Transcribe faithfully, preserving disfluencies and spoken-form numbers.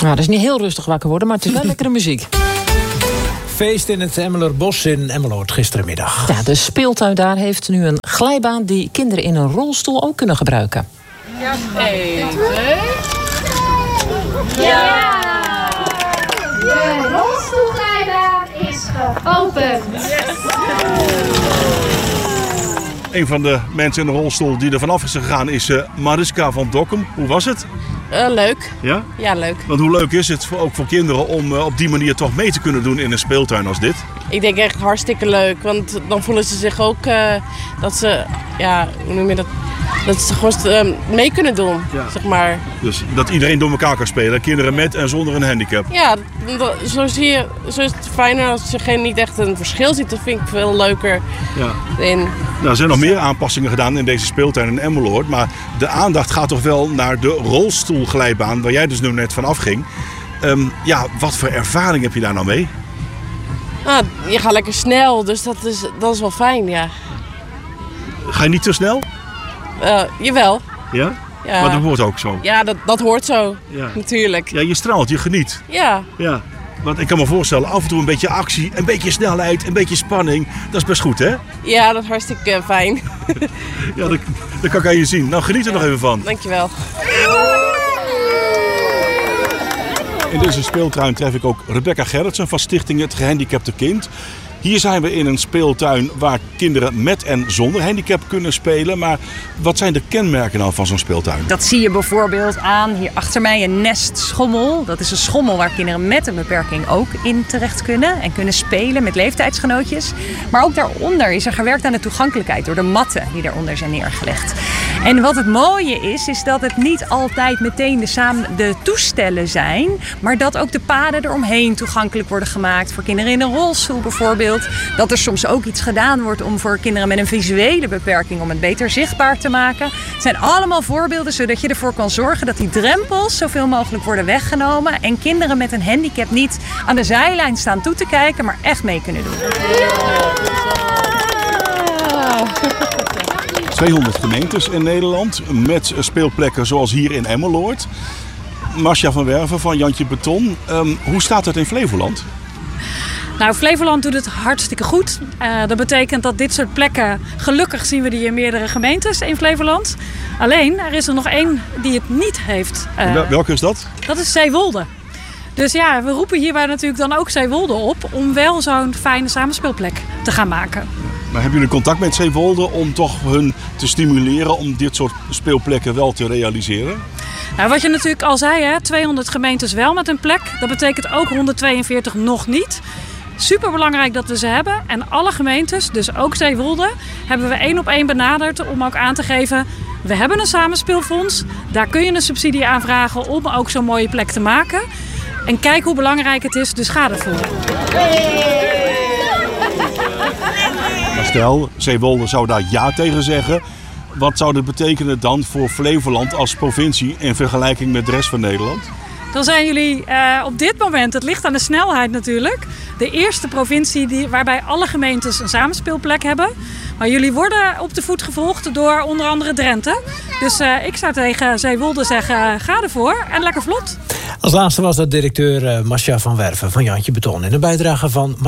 Nou, dat is niet heel rustig wakker worden, maar het is wel lekkere muziek. Feest in het Emmeloordbos in Emmeloord gisterenmiddag. Ja, de speeltuin daar heeft nu een glijbaan die kinderen in een rolstoel ook kunnen gebruiken. Ja, één, twee. Ja! De rolstoelglijbaan is geopend. Een van de mensen in de rolstoel die er vanaf is gegaan is uh, Mariska van Dokkum. Hoe was het? Uh, leuk. Ja? Ja, leuk. Want hoe leuk is het voor, ook voor kinderen om uh, op die manier toch mee te kunnen doen in een speeltuin als dit? Ik denk echt hartstikke leuk, want dan voelen ze zich ook uh, dat ze, ja, hoe noem je dat, dat ze gewoon uh, mee kunnen doen, Ja. zeg maar. Dus dat iedereen door elkaar kan spelen, kinderen met en zonder een handicap. Ja, dat, zo, zie je, zo is het fijner als je geen, niet echt een verschil ziet. Dat vind ik veel leuker. Ja. In. Nou, er zijn nog meer aanpassingen gedaan in deze speeltuin in Emmeloord, maar de aandacht gaat toch wel naar de rolstoelglijbaan, waar jij dus nu net van afging. Um, ja, wat voor ervaring heb je daar nou mee? Ah, je gaat lekker snel, dus dat is, dat is wel fijn, ja. Ga je niet te snel? Uh, jawel. Ja? Ja. Maar dat hoort ook zo. Ja, dat, dat hoort zo, Ja. natuurlijk. Ja, je straalt, je geniet. Ja. Ja. Want ik kan me voorstellen, af en toe een beetje actie, een beetje snelheid, een beetje spanning. Dat is best goed, hè? Ja, dat is hartstikke fijn. Ja, dat, dat kan ik aan je zien. Nou, geniet er nog even van. Dankjewel. In deze speeltuin tref ik ook Rebecca Gerritsen van Stichting Het Gehandicapte Kind. Hier zijn we in een speeltuin waar kinderen met en zonder handicap kunnen spelen. Maar wat zijn de kenmerken dan van zo'n speeltuin? Dat zie je bijvoorbeeld aan hier achter mij een nestschommel. Dat is een schommel waar kinderen met een beperking ook in terecht kunnen. En kunnen spelen met leeftijdsgenootjes. Maar ook daaronder is er gewerkt aan de toegankelijkheid door de matten die daaronder zijn neergelegd. En wat het mooie is, is dat het niet altijd meteen de, samen, de toestellen zijn. Maar dat ook de paden eromheen toegankelijk worden gemaakt. Voor kinderen in een rolstoel bijvoorbeeld. Dat er soms ook iets gedaan wordt om voor kinderen met een visuele beperking om het beter zichtbaar te maken. Het zijn allemaal voorbeelden zodat je ervoor kan zorgen dat die drempels zoveel mogelijk worden weggenomen. En kinderen met een handicap niet aan de zijlijn staan toe te kijken, maar echt mee kunnen doen. tweehonderd gemeentes in Nederland met speelplekken zoals hier in Emmeloord. Marcia van Werven van Jantje Beton. Um, hoe staat het in Flevoland? Nou, Flevoland doet het hartstikke goed. Uh, dat betekent dat dit soort plekken, gelukkig zien we die in meerdere gemeentes in Flevoland. Alleen, er is er nog één die het niet heeft. Uh, Wel, welke is dat? Dat is Zeewolde. Dus ja, we roepen hierbij natuurlijk dan ook Zeewolde op om wel zo'n fijne samenspeelplek te gaan maken. Maar hebben jullie contact met Zeewolde om toch hun te stimuleren om dit soort speelplekken wel te realiseren? Nou, wat je natuurlijk al zei, hè, tweehonderd gemeentes wel met een plek. Dat betekent ook honderdtweeënveertig nog niet. Super belangrijk dat we ze hebben. En alle gemeentes, dus ook Zeewolde, hebben we één op één benaderd om ook aan te geven. We hebben een samenspeelfonds. Daar kun je een subsidie aanvragen om ook zo'n mooie plek te maken. En kijk hoe belangrijk het is, dus ga ervoor. Maar stel, Zeewolde zou daar ja tegen zeggen. Wat zou dat betekenen dan voor Flevoland als provincie in vergelijking met de rest van Nederland? Dan zijn jullie uh, op dit moment, het ligt aan de snelheid natuurlijk, de eerste provincie die, waarbij alle gemeentes een samenspeelplek hebben. Maar jullie worden op de voet gevolgd door onder andere Drenthe. Dus uh, ik zou tegen Zeewolde zeggen, ga ervoor en lekker vlot. Als laatste was dat directeur uh, Marcia van Werven van Jantje Beton in een bijdrage van